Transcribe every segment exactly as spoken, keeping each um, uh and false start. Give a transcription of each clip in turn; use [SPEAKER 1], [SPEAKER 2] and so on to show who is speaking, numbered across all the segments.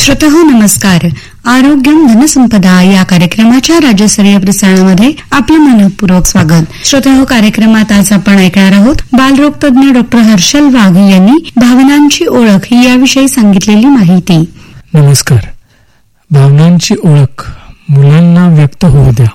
[SPEAKER 1] श्रोताहो नमस्कार. आरोग्यम धनसंपदा या कार्यक्रमाच्या राज्यस्तरीय प्रसारणामध्ये आपलं मनपूर्वक स्वागत. श्रोताहो, कार्यक्रमात आज आपण ऐकणार आहोत बालरोग तज्ञ डॉक्टर हर्षल वाघ यांनी भावनांची ओळख याविषयी सांगितलेली माहिती.
[SPEAKER 2] नमस्कार. भावनांची ओळख मुलांना व्यक्त होऊ द्या.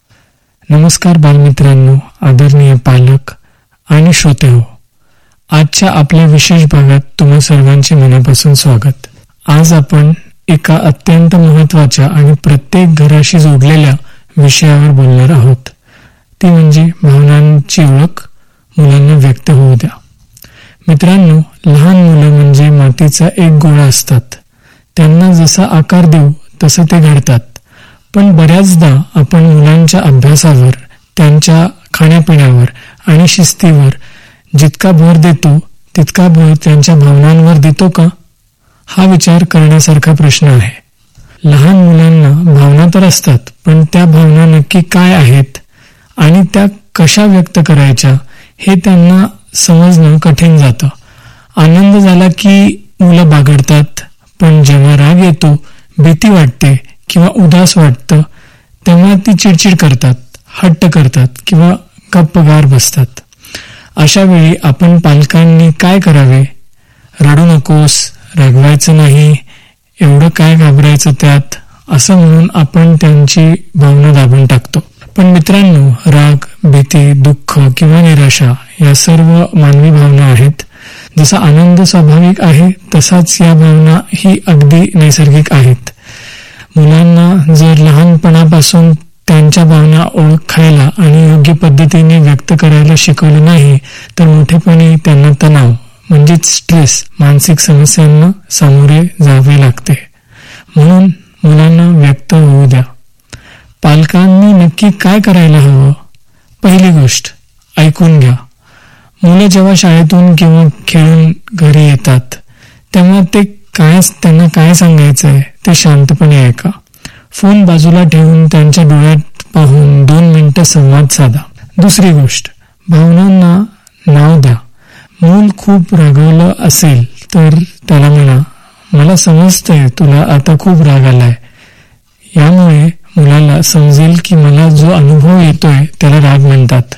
[SPEAKER 2] नमस्कार बालमित्रांनो, आदरणीय पालक आणि श्रोतेहो. आजच्या आपल्या विशेष भागात तुम्हा सर्वांचे मनापासून स्वागत. आज आपण एका अत्यंत महत्वाच्या आणि प्रत्येक घराशी जोडलेल्या विषयावर बोलणार आहोत. ती म्हणजे भावनांची ओळख मुलांना व्यक्त होऊ द्या. मित्रांनो, लहान मुलं म्हणजे मातीचा एक गोळा असतात. त्यांना जसा आकार देऊ तसं ते घडतात. पण बऱ्याचदा आपण मुलांच्या अभ्यासावर, त्यांच्या खाण्यापिण्यावर आणि शिस्तीवर जितका भर देतो तितका भर त्यांच्या भावनांवर देतो का, हा विचार करण्यासारखा प्रश्न आहे. लहान मुलांना भावना तर असतात, पण त्या भावना नक्की काय आहेत आणि त्या कशा व्यक्त करायच्या हे त्यांना समजणं कठीण जातं. आनंद झाला की मुलं बागडतात, पण जेव्हा राग येतो, भीती वाटते किंवा उदास वाटतं तेव्हा ती चिडचिड करतात, हट्ट करतात किंवा गप्पगार बसतात. अशा वेळी आपण पालकांनी काय करावे? रडू नकोस, रागवायचं नाही, एवढं काय घाबरायचं त्यात, असं म्हणून आपण त्यांची भावना दाबून टाकतो. पण मित्रांनो, राग, भीती, दुःख किंवा निराशा या सर्व मानवी भावना आहेत. जसा आनंद स्वाभाविक आहे तसाच या भावना ही अगदी नैसर्गिक आहेत. मुलांना जर लहानपणापासून त्यांच्या भावना ओळखायला आणि योग्य पद्धतीने व्यक्त करायला शिकवलं नाही तर मोठेपणी त्यांना तणाव म्हणजेच स्ट्रेस, मानसिक समस्यांना सामोरे जावे लागते. म्हणून मुलांना व्यक्त होऊ द्या. पालकांनी नक्की काय करायला हवं? पहिली गोष्ट, ऐकून घ्या. मुलं जेव्हा शाळेतून किंवा खेळून घरी येतात तेव्हा ते काय त्यांना काय सांगायचंय ते शांतपणे ऐका. फोन बाजूला ठेवून त्यांच्या डोळ्यात पाहून दोन मिनिटं संवाद साधा. दुसरी गोष्ट, भावनांना नाव द्या. मूल खूप रागवलं असेल तर त्याला म्हणा, मला समजतंय तुला आता खूप राग आलाय. यामुळे मुलाला समजेल की मला जो अनुभव येतोय त्याला राग म्हणतात.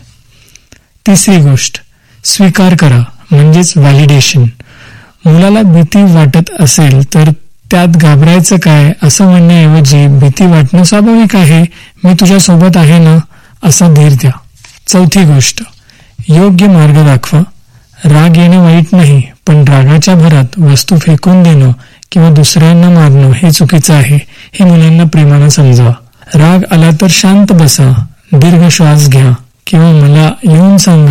[SPEAKER 2] तिसरी गोष्ट, स्वीकार करा म्हणजेच व्हॅलिडेशन. मुलाला भीती वाटत असेल तर त्यात घाबरायचं काय असं म्हणण्याऐवजी भीती वाटणं स्वाभाविक आहे, मी तुझ्या सोबत आहे ना, असा धीर द्या. चौथी गोष्ट, योग्य मार्ग दाखवा. राग येणं वाईट नाही, पण रागाच्या भरात वस्तू फेकून देणं किंवा दुसऱ्यांना मारणं हे चुकीचं आहे, हे मुलांना प्रेमानं समजावा. राग आला तर शांत बसा, दीर्घ श्वास घ्या किंवा मला येऊन सांगा